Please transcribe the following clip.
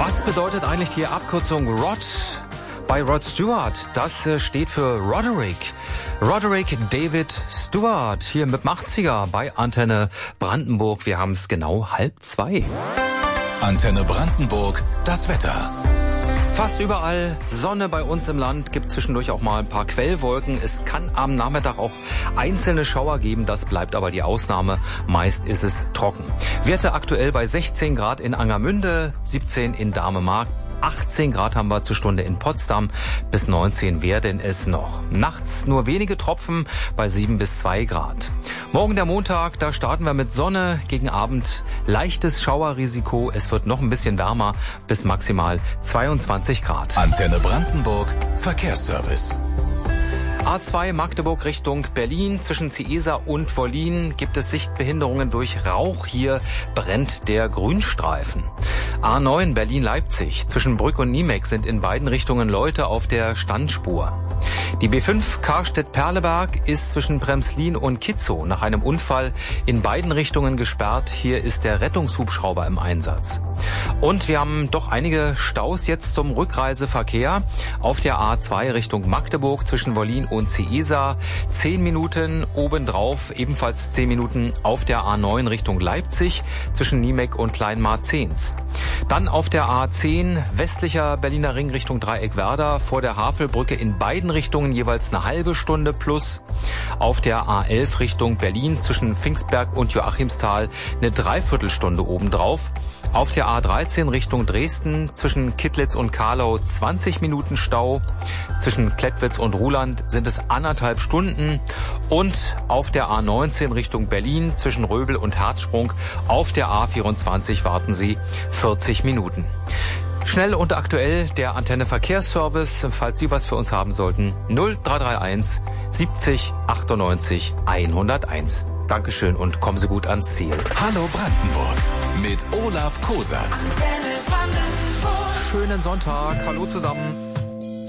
Was bedeutet eigentlich die Abkürzung ROD bei Rod Stewart? Das steht für Roderick. Roderick David Stewart hier mit dem 80er bei Antenne Brandenburg. Wir haben es genau 1:30. Antenne Brandenburg, das Wetter. Fast überall Sonne bei uns im Land, gibt zwischendurch auch mal ein paar Quellwolken. Es kann am Nachmittag auch einzelne Schauer geben, das bleibt aber die Ausnahme. Meist ist es trocken. Werte aktuell bei 16 Grad in Angermünde, 17 in Damemark. 18 Grad haben wir zur Stunde in Potsdam, bis 19 werden es noch. Nachts nur wenige Tropfen bei 7 bis 2 Grad. Morgen der Montag, da starten wir mit Sonne, gegen Abend leichtes Schauerrisiko. Es wird noch ein bisschen wärmer, bis maximal 22 Grad. Antenne Brandenburg, Verkehrsservice. A2 Magdeburg Richtung Berlin. Zwischen Ciesa und Wollin gibt es Sichtbehinderungen durch Rauch. Hier brennt der Grünstreifen. A9 Berlin-Leipzig. Zwischen Brück und Niemek sind in beiden Richtungen Leute auf der Standspur. Die B5 Karstedt-Perleberg ist zwischen Bremslin und Kitzow nach einem Unfall in beiden Richtungen gesperrt. Hier ist der Rettungshubschrauber im Einsatz. Und wir haben doch einige Staus jetzt zum Rückreiseverkehr. Auf der A2 Richtung Magdeburg zwischen Wollin und Ciesa 10 Minuten, obendrauf ebenfalls 10 Minuten auf der A9 Richtung Leipzig zwischen Niemek und Kleinmarzens. Dann auf der A10 westlicher Berliner Ring Richtung Dreieckwerder vor der Havelbrücke in beiden Richtungen jeweils eine halbe Stunde plus. Auf der A11 Richtung Berlin zwischen Pfingstberg und Joachimsthal eine Dreiviertelstunde obendrauf. Auf der A13 Richtung Dresden zwischen Kittlitz und Karlau 20 Minuten Stau. Zwischen Klettwitz und Ruhland sind es 1,5 Stunden. Und auf der A19 Richtung Berlin zwischen Röbel und Herzsprung auf der A24 warten Sie 40 Minuten. Schnell und aktuell der Antenne Verkehrsservice, falls Sie was für uns haben sollten, 0331 70 98 101. Dankeschön und kommen Sie gut ans Ziel. Hallo Brandenburg mit Olaf Kosat. Schönen Sonntag, hallo zusammen.